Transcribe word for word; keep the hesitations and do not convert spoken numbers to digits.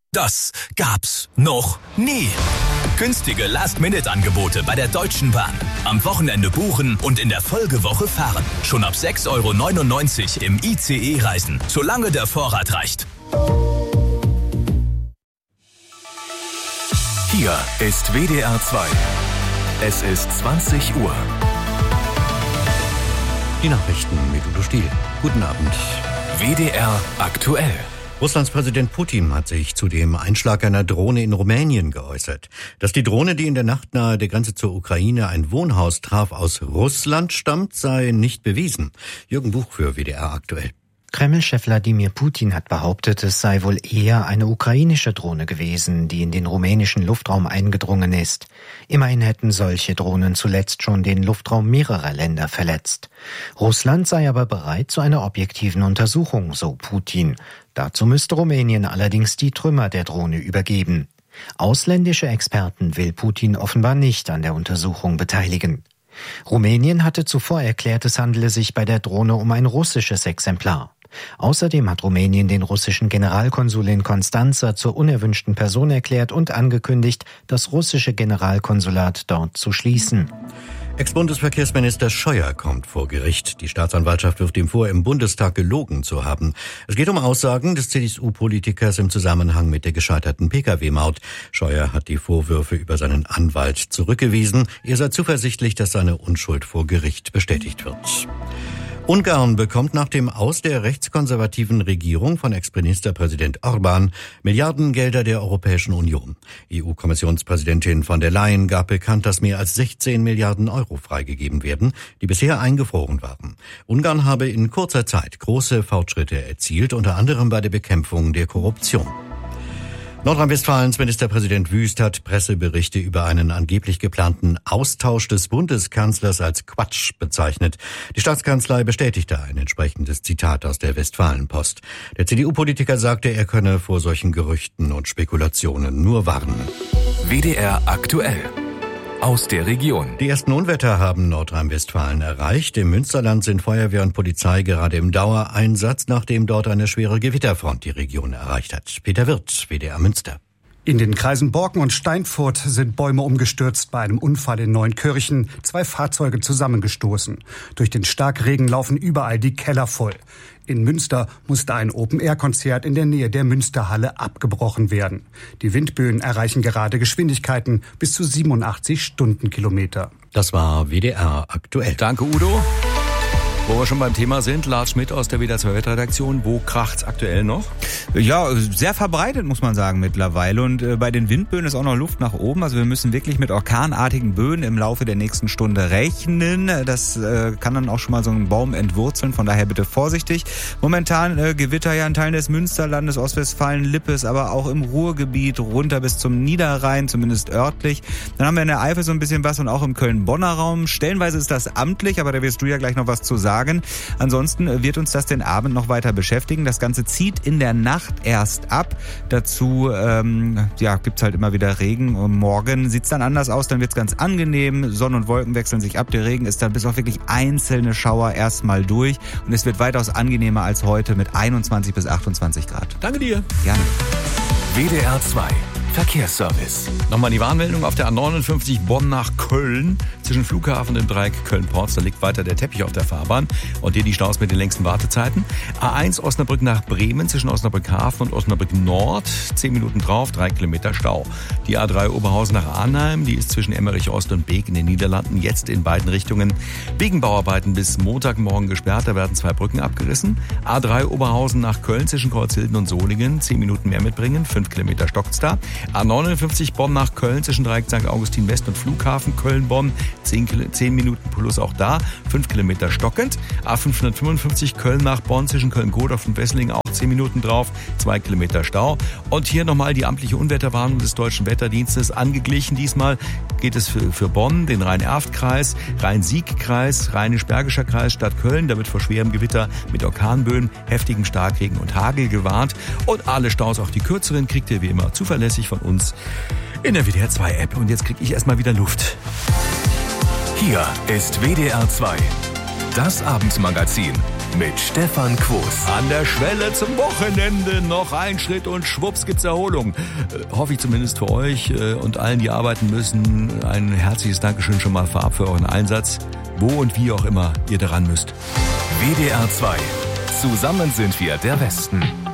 Das gab's noch nie. Günstige Last-Minute-Angebote bei der Deutschen Bahn. Am Wochenende buchen und in der Folgewoche fahren. Schon ab sechs Euro neunundneunzig im I C E reisen, solange der Vorrat reicht. Hier ist W D R zwei. Es ist zwanzig Uhr. Die Nachrichten mit Udo Stiel. Guten Abend. W D R aktuell. Russlands Präsident Putin hat sich zu dem Einschlag einer Drohne in Rumänien geäußert. Dass die Drohne, die in der Nacht nahe der Grenze zur Ukraine ein Wohnhaus traf, aus Russland stammt, sei nicht bewiesen. Jürgen Buch für W D R aktuell. Kreml-Chef Wladimir Putin hat behauptet, es sei wohl eher eine ukrainische Drohne gewesen, die in den rumänischen Luftraum eingedrungen ist. Immerhin hätten solche Drohnen zuletzt schon den Luftraum mehrerer Länder verletzt. Russland sei aber bereit zu einer objektiven Untersuchung, so Putin. Dazu müsste Rumänien allerdings die Trümmer der Drohne übergeben. Ausländische Experten will Putin offenbar nicht an der Untersuchung beteiligen. Rumänien hatte zuvor erklärt, es handele sich bei der Drohne um ein russisches Exemplar. Außerdem hat Rumänien den russischen Generalkonsul in Constanța zur unerwünschten Person erklärt und angekündigt, das russische Generalkonsulat dort zu schließen. Ex-Bundesverkehrsminister Scheuer kommt vor Gericht. Die Staatsanwaltschaft wirft ihm vor, im Bundestag gelogen zu haben. Es geht um Aussagen des C D U Politikers im Zusammenhang mit der gescheiterten P K W-Maut. Scheuer hat die Vorwürfe über seinen Anwalt zurückgewiesen. Er sei zuversichtlich, dass seine Unschuld vor Gericht bestätigt wird. Ungarn bekommt nach dem Aus der rechtskonservativen Regierung von Ex-Ministerpräsident Orbán Milliardengelder der Europäischen Union. E U-Kommissionspräsidentin von der Leyen gab bekannt, dass mehr als sechzehn Milliarden Euro freigegeben werden, die bisher eingefroren waren. Ungarn habe in kurzer Zeit große Fortschritte erzielt, unter anderem bei der Bekämpfung der Korruption. Nordrhein-Westfalens Ministerpräsident Wüst hat Presseberichte über einen angeblich geplanten Austausch des Bundeskanzlers als Quatsch bezeichnet. Die Staatskanzlei bestätigte ein entsprechendes Zitat aus der Westfalenpost. Der C D U-Politiker sagte, er könne vor solchen Gerüchten und Spekulationen nur warnen. W D R aktuell. Aus der Region. Die ersten Unwetter haben Nordrhein-Westfalen erreicht. Im Münsterland sind Feuerwehr und Polizei gerade im Dauereinsatz, nachdem dort eine schwere Gewitterfront die Region erreicht hat. Peter Wirth, W D R Münster. In den Kreisen Borken und Steinfurt sind Bäume umgestürzt, bei einem Unfall in Neunkirchen zwei Fahrzeuge zusammengestoßen. Durch den Starkregen laufen überall die Keller voll. In Münster musste ein Open-Air-Konzert in der Nähe der Münsterhalle abgebrochen werden. Die Windböen erreichen gerade Geschwindigkeiten bis zu siebenundachtzig Stundenkilometer. Das war W D R aktuell. Danke, Udo. Wo wir schon beim Thema sind, Lars Schmidt aus der W D R zwei Wetterredaktion. Wo kracht's aktuell noch? Ja, sehr verbreitet, muss man sagen, mittlerweile. Und äh, bei den Windböen ist auch noch Luft nach oben. Also wir müssen wirklich mit orkanartigen Böen im Laufe der nächsten Stunde rechnen. Das äh, kann dann auch schon mal so einen Baum entwurzeln. Von daher bitte vorsichtig. Momentan äh, Gewitter ja in Teilen des Münsterlandes, Ostwestfalen, Lippes, aber auch im Ruhrgebiet runter bis zum Niederrhein, zumindest örtlich. Dann haben wir in der Eifel so ein bisschen was und auch im Köln-Bonner Raum. Stellenweise ist das amtlich, aber da wirst du ja gleich noch was zu sagen. Ansonsten wird uns das den Abend noch weiter beschäftigen. Das Ganze zieht in der Nacht erst ab. Dazu ähm, ja, gibt's halt immer wieder Regen. Und morgen sieht's dann anders aus, dann wird's ganz angenehm. Sonne und Wolken wechseln sich ab. Der Regen ist dann bis auf wirklich einzelne Schauer erstmal durch. Und es wird weitaus angenehmer als heute mit einundzwanzig bis achtundzwanzig Grad. Danke dir. Gerne. W D R zwei. Verkehrsservice. Nochmal die Warnmeldung auf der A neunundfünfzig Bonn nach Köln. Zwischen Flughafen und dem Dreieck Köln-Porz, da liegt weiter der Teppich auf der Fahrbahn. Und hier die Staus mit den längsten Wartezeiten. A eins Osnabrück nach Bremen zwischen Osnabrück Hafen und Osnabrück Nord. Zehn Minuten drauf, drei Kilometer Stau. Die A drei Oberhausen nach Arnheim, die ist zwischen Emmerich Ost und Beek in den Niederlanden jetzt in beiden Richtungen wegen Bauarbeiten bis Montagmorgen gesperrt. Da werden zwei Brücken abgerissen. A drei Oberhausen nach Köln zwischen Kreuzhilden und Solingen. Zehn Minuten mehr mitbringen, fünf Kilometer stockt's da. A neunundfünfzig Bonn nach Köln zwischen Dreieck Sankt Augustin West und Flughafen Köln-Bonn. zehn Minuten plus auch da. fünf Kilometer stockend. A fünfhundertfünfundfünfzig Köln nach Bonn zwischen Köln-Godorf und Wesseling auch zehn Minuten drauf. zwei Kilometer Stau. Und hier nochmal die amtliche Unwetterwarnung des Deutschen Wetterdienstes angeglichen. Diesmal geht es für, für Bonn, den Rhein-Erft-Kreis, Rhein-Sieg-Kreis, Rheinisch-Bergischer Kreis, Stadt Köln. Da wird vor schwerem Gewitter mit Orkanböen, heftigem Starkregen und Hagel gewarnt. Und alle Staus, auch die kürzeren, kriegt ihr wie immer zuverlässig von uns in der W D R zwei App. Und jetzt kriege ich erstmal wieder Luft. Hier ist W D R zwei. Das Abendmagazin mit Stefan Quos. An der Schwelle zum Wochenende noch ein Schritt und schwupps gibt's Erholung. Äh, hoffe ich zumindest für euch äh, und allen, die arbeiten müssen. Ein herzliches Dankeschön schon mal vorab für euren Einsatz, wo und wie auch immer ihr daran müsst. W D R zwei. Zusammen sind wir der Westen.